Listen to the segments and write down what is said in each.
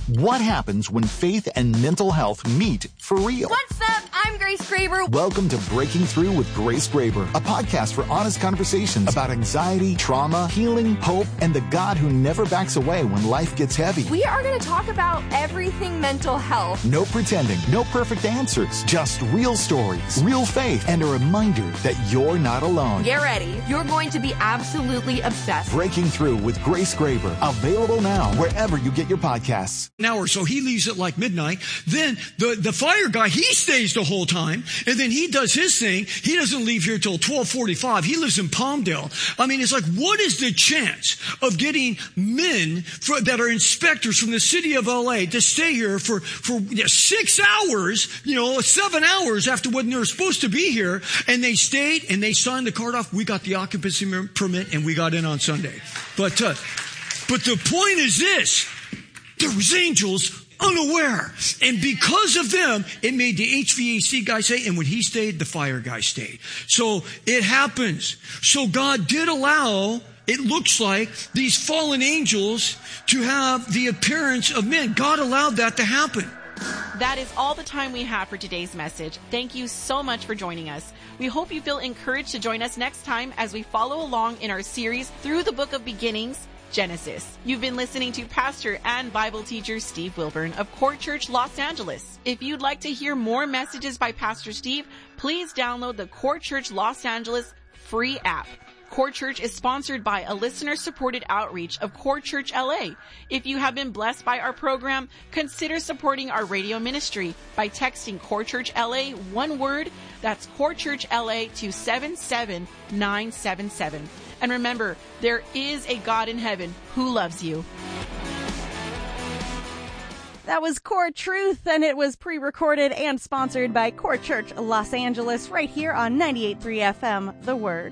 What happens when faith and mental health meet for real? What's up? I'm Grace Graber. Welcome to Breaking Through with Grace Graber, a podcast for honest conversations about anxiety, trauma, healing, hope, and the God who never backs away when life gets heavy. We are going to talk about everything mental health. No pretending, no perfect answers, just real stories, real faith, and a reminder that you're not alone. Get ready. You're going to be absolutely obsessed. Breaking Through with Grace Graber, available now wherever you get your podcasts. An hour or so, he leaves at like midnight. Then the fire guy, he stays the whole time, and then he does his thing. He doesn't leave here till 12:45. He lives in Palmdale. I mean, it's like, what is the chance of getting men that are inspectors from the city of LA to stay here for 6 hours, 7 hours after when they were supposed to be here, and they stayed and they signed the card off. We got the occupancy permit and we got in on Sunday. But the point is this. There was angels unaware. And because of them, it made the HVAC guy stay. And when he stayed, the fire guy stayed. So it happens. So God did allow, it looks like, these fallen angels to have the appearance of men. God allowed that to happen. That is all the time we have for today's message. Thank you so much for joining us. We hope you feel encouraged to join us next time as we follow along in our series through the book of beginnings, Genesis. You've been listening to pastor and Bible teacher Steve Wilburn of Court Church Los Angeles. If you'd like to hear more messages by Pastor Steve, please download the Court Church Los Angeles free app. Court Church is sponsored by a listener-supported outreach of Court Church LA. If you have been blessed by our program, consider supporting our radio ministry by texting Court Church LA, one word, that's Court Church LA to 77977. And remember, there is a God in heaven who loves you. That was Core Truth, and it was pre-recorded and sponsored by Core Church Los Angeles right here on 98.3 FM, The Word.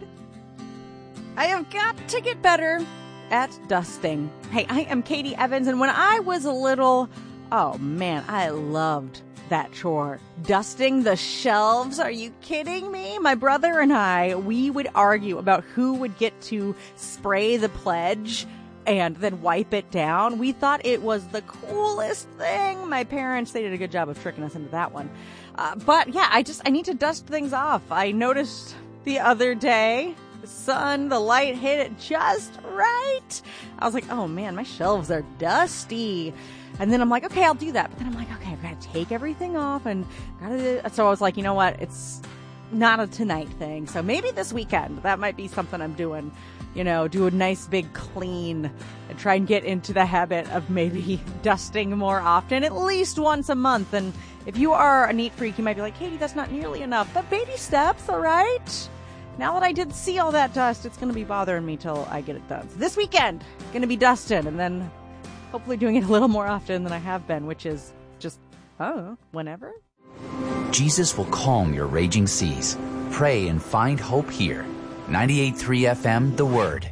I have got to get better at dusting. Hey, I am Katie Evans, and when I was little, oh man, I loved that chore. Dusting the shelves? Are you kidding me? My brother and I, we would argue about who would get to spray the pledge and then wipe it down. We thought it was the coolest thing. My parents, they did a good job of tricking us into that one. But yeah, I need to dust things off. I noticed the other day, the sun, the light hit it just right. I was like, oh man, my shelves are dusty. And then I'm like, okay, I'll do that. But then I'm like, okay, I've got to take everything off and so I was like, you know what? It's not a tonight thing. So maybe this weekend, that might be something I'm doing, do a nice big clean and try and get into the habit of maybe dusting more often, at least once a month. And if you are a neat freak, you might be like, Katie, that's not nearly enough, but baby steps, all right? Now that I did see all that dust, it's going to be bothering me till I get it done. So this weekend, going to be dusting and then hopefully doing it a little more often than I have been, which is just, whenever. Jesus will calm your raging seas. Pray and find hope here. 98.3 FM, The Word.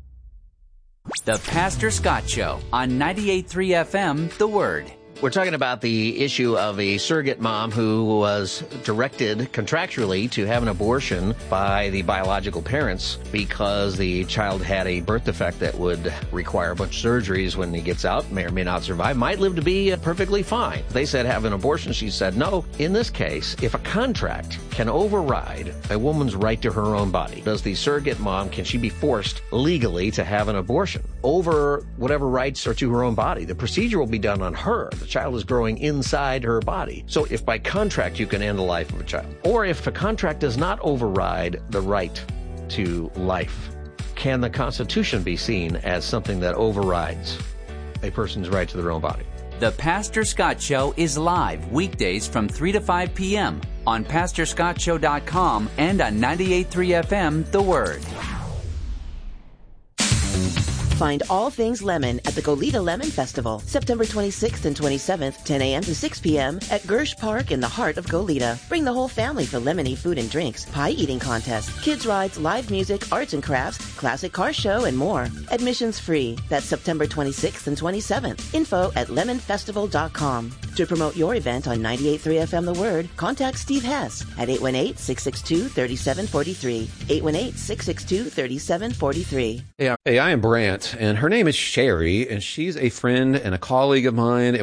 The Pastor Scott Show on 98.3 FM, The Word. We're talking about the issue of a surrogate mom who was directed contractually to have an abortion by the biological parents because the child had a birth defect that would require a bunch of surgeries when he gets out, may or may not survive, might live to be perfectly fine. They said have an abortion. She said no. In this case, if a contract can override a woman's right to her own body, does the surrogate mom, can she be forced legally to have an abortion over whatever rights are to her own body? The procedure will be done on her. The child is growing inside her body. So if by contract you can end the life of a child, or if a contract does not override the right to life, can the Constitution be seen as something that overrides a person's right to their own body? The Pastor Scott Show is live weekdays from 3 to 5 p.m. on PastorScottShow.com and on 98.3 FM, The Word. Find all things lemon at the Goleta Lemon Festival, September 26th and 27th, 10 a.m. to 6 p.m. at Gersh Park in the heart of Goleta. Bring the whole family for lemony food and drinks, pie eating contest, kids rides, live music, arts and crafts, classic car show, and more. Admissions free. That's September 26th and 27th. Info at lemonfestival.com. To promote your event on 98.3 FM The Word, contact Steve Hess at 818-662-3743. 818-662-3743. Hey, I am Brant, and her name is Sherry, and she's a friend and a colleague of mine.